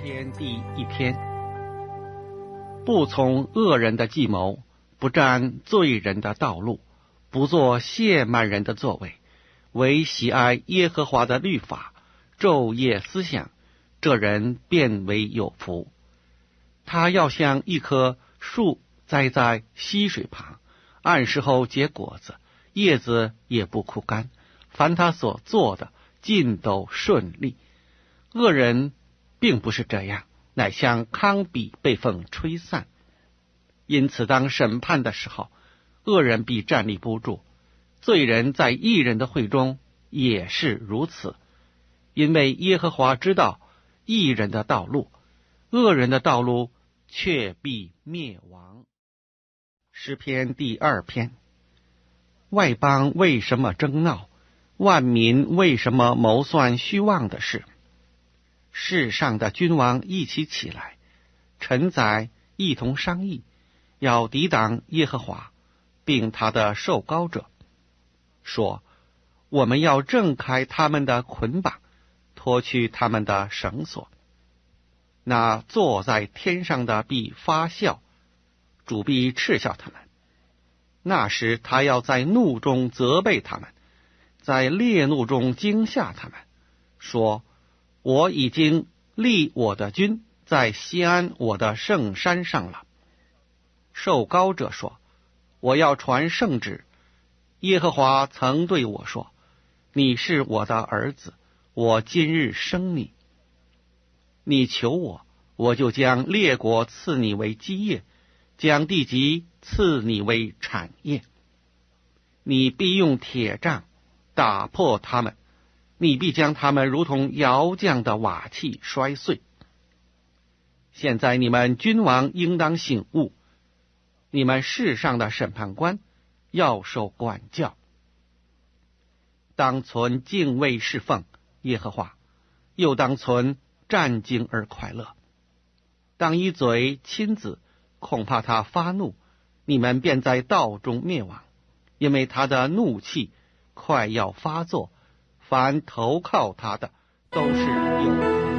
篇第1篇。不从恶人的计谋，不占罪人的道路，不做亵慢人的作为，唯喜爱耶和华的律法，昼夜思想，这人便为有福。他要像一棵树栽在溪水旁，按时候结果子，叶子也不枯干，凡他所做的尽都顺利。恶人并不是这样，乃像糠秕被风吹散。因此当审判的时候，恶人必站立不住，罪人在义人的会中也是如此。因为耶和华知道义人的道路，恶人的道路却必灭亡。诗篇第2篇。外邦为什么争闹？万民为什么谋算虚妄的事？世上的君王一起起来，臣宰一同商议，要抵挡耶和华，并他的受膏者，说：我们要挣开他们的捆绑，脱去他们的绳索。那坐在天上的必发笑，主必嗤笑他们。那时他要在怒中责备他们，在烈怒中惊吓他们，说：我已经立我的君在锡安我的圣山上了。受膏者说：我要传圣旨。耶和华曾对我说：你是我的儿子，我今日生你。你求我，我就将列国赐你为基业，将地极赐你为产业。你必用铁杖打破他们，你必将他们如同窑匠的瓦器摔碎。现在你们君王应当醒悟，你们世上的审判官要受管教。当存敬畏侍奉耶和华，又当存战兢而快乐。当一嘴亲子，恐怕他发怒，你们便在道中灭亡，因为他的怒气快要发作，凡投靠他的都是有